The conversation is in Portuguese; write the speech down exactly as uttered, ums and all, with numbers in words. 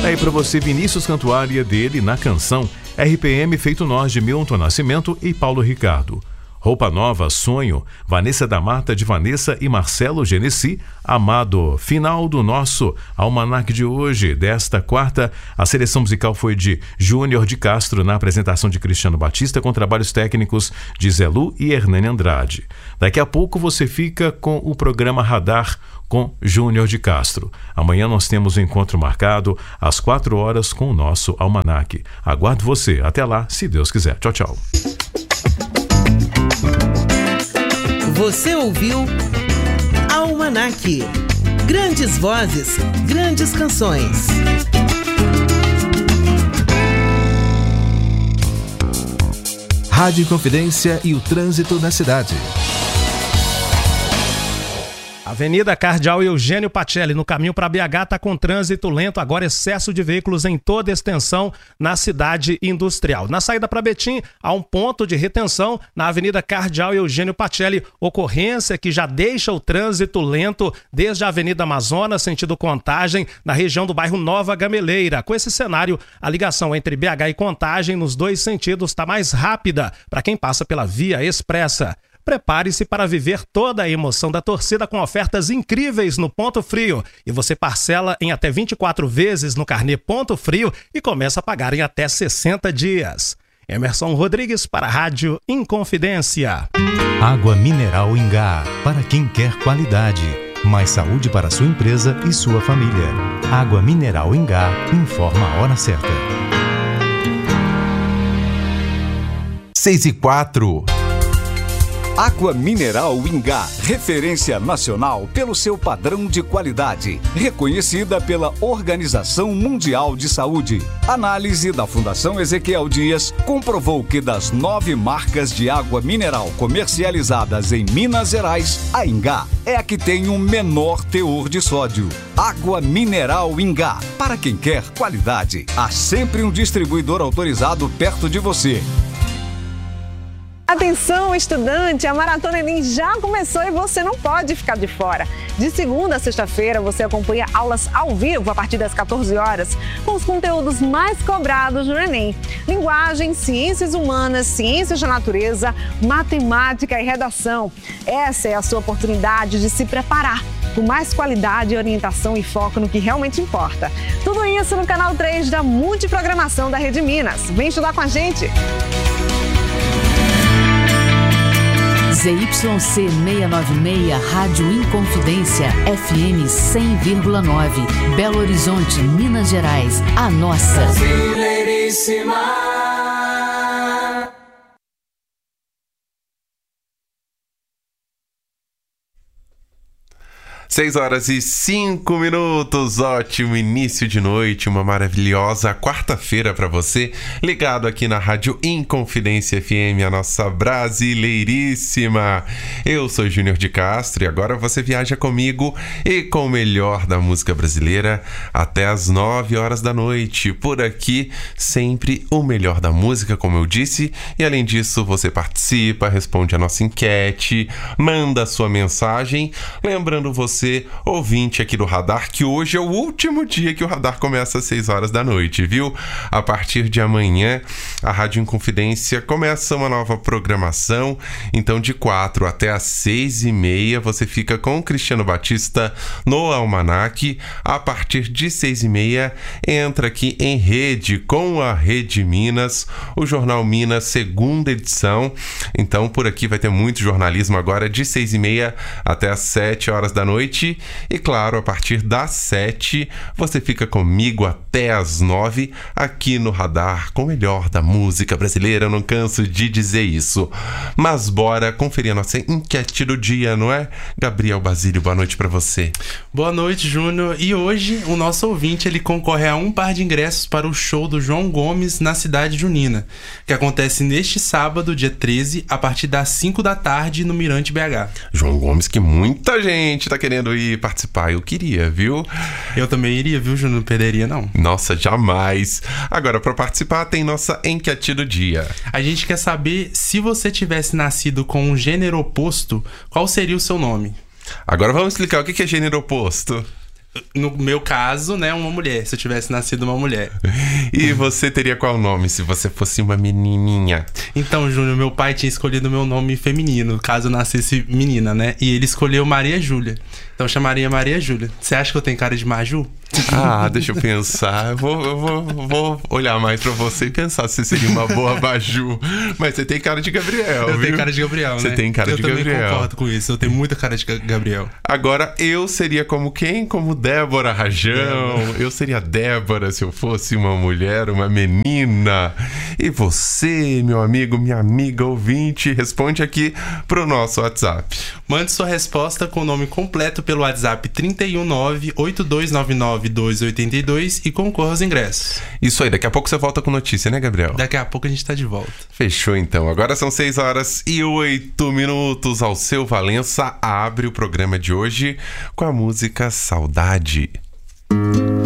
Aí para você, Vinícius Cantuária, dele na canção R P M Feito Nós, de Milton Nascimento e Paulo Ricardo. Roupa Nova, Sonho, Vanessa da Mata, de Vanessa e Marcelo Genesi, Amado. Final do nosso almanac de hoje, desta quarta. A seleção musical foi de Júnior de Castro, na apresentação de Cristiano Batista, com trabalhos técnicos de Zé Lu e Hernani Andrade. Daqui a pouco você fica com o programa Radar com Júnior de Castro. Amanhã nós temos um encontro marcado às quatro horas com o nosso almanac. Aguardo você. Até lá, se Deus quiser. Tchau, tchau. Você ouviu Almanac. Grandes vozes, grandes canções. Rádio Inconfidência e o trânsito na cidade. Avenida Cardeal Eugênio Pacelli, no caminho para B H, está com trânsito lento, agora excesso de veículos em toda a extensão na cidade industrial. Na saída para Betim, há um ponto de retenção na Avenida Cardeal Eugênio Pacelli, ocorrência que já deixa o trânsito lento desde a Avenida Amazonas, sentido Contagem, na região do bairro Nova Gameleira. Com esse cenário, a ligação entre B H e Contagem, nos dois sentidos, está mais rápida para quem passa pela Via Expressa. Prepare-se para viver toda a emoção da torcida com ofertas incríveis no Ponto Frio. E você parcela em até vinte e quatro vezes no carnê Ponto Frio e começa a pagar em até sessenta dias. Emerson Rodrigues para a Rádio Inconfidência. Água mineral Ingá, para quem quer qualidade. Mais saúde para sua empresa e sua família. Água mineral Ingá, informa a hora certa. seis e quatro. Água Mineral Ingá, referência nacional pelo seu padrão de qualidade, reconhecida pela Organização Mundial de Saúde. Análise da Fundação Ezequiel Dias comprovou que das nove marcas de água mineral comercializadas em Minas Gerais, a Ingá é a que tem o menor teor de sódio. Água Mineral Ingá, para quem quer qualidade. Há sempre um distribuidor autorizado perto de você. Atenção, estudante! A Maratona Enem já começou e você não pode ficar de fora. De segunda a sexta-feira, você acompanha aulas ao vivo a partir das quatorze horas, com os conteúdos mais cobrados no Enem. Linguagem, ciências humanas, ciências da natureza, matemática e redação. Essa é a sua oportunidade de se preparar com mais qualidade, orientação e foco no que realmente importa. Tudo isso no canal três da Multiprogramação da Rede Minas. Vem estudar com a gente! Z Y C seiscentos e noventa e seis, Rádio Inconfidência, F M cem vírgula nove, Belo Horizonte, Minas Gerais, a nossa. Brasileiríssima. Seis horas e cinco minutos, ótimo início de noite, uma maravilhosa quarta-feira para você, ligado aqui na Rádio Inconfidência F M, a nossa brasileiríssima. Eu sou Júnior de Castro e agora você viaja comigo e com o melhor da música brasileira até as nove horas da noite. Por aqui, sempre o melhor da música, como eu disse, e além disso você participa, responde a nossa enquete, manda a sua mensagem, lembrando você Você, ouvinte aqui do Radar, que hoje é o último dia que o Radar começa às seis horas da noite, viu? A partir de amanhã, a Rádio Inconfidência começa uma nova programação, então de quatro até às seis e meia você fica com o Cristiano Batista no Almanac. A partir de seis e meia entra aqui em rede com a Rede Minas, o Jornal Minas, segunda edição. Então por aqui vai ter muito jornalismo agora de seis e meia até às sete horas da noite. E claro, a partir das sete você fica comigo até as nove aqui no Radar com o melhor da música brasileira. Eu não canso de dizer isso. Mas bora conferir a nossa enquete do dia, não é? Gabriel Basílio, boa noite pra você. Boa noite, Júnior. E hoje o nosso ouvinte ele concorre a um par de ingressos para o show do João Gomes na cidade junina, que acontece neste sábado, dia treze, a partir das cinco da tarde no Mirante B H. João Gomes, que muita gente tá querendo ir participar, eu queria, viu? Eu também iria, viu, Júnior? Não perderia, não. Nossa, jamais. Agora, para participar, tem nossa enquete do dia. A gente quer saber, se você tivesse nascido com um gênero oposto, qual seria o seu nome? Agora vamos explicar o que é gênero oposto. No meu caso, né, uma mulher, se eu tivesse nascido uma mulher. E você teria qual nome se você fosse uma menininha? Então, Júnior, meu pai tinha escolhido meu nome feminino, caso eu nascesse menina, né? E ele escolheu Maria Júlia. Então eu chamaria Maria Júlia. Você acha que eu tenho cara de Maju? Ah, deixa eu pensar. Eu vou, eu vou, vou olhar mais pra você e pensar se seria uma boa Maju. Mas você tem cara de Gabriel, Eu viu? tenho cara de Gabriel, Você né? tem cara eu de também Gabriel. concordo com isso. Eu tenho muita cara de Gabriel. Agora, eu seria como quem? Como Débora Rajão. Débora. Eu seria Débora se eu fosse uma mulher, uma menina. E você, meu amigo, minha amiga ouvinte, responde aqui pro nosso WhatsApp. Mande sua resposta com o nome completo pelo WhatsApp trinta e um nove, oito dois nove nove, dois oito dois e concorra aos ingressos. Isso aí, daqui a pouco você volta com notícia, né, Gabriel? Daqui a pouco a gente tá de volta. Fechou, então. Agora são seis horas e oito minutos. Alceu Valença abre o programa de hoje com a música Saudade.